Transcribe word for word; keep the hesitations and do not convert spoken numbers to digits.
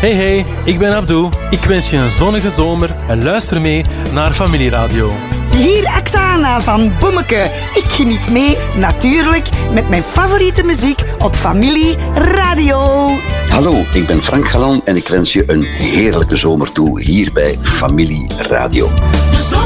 Hey hey, ik ben Abdou. Ik wens je een zonnige zomer en luister mee naar Familieradio. Hier Axana van Boemeke. Ik geniet mee, natuurlijk, met mijn favoriete muziek op Familie Radio. Hallo, ik ben Frank Galan en ik wens je een heerlijke zomer toe hier bij Familie Radio.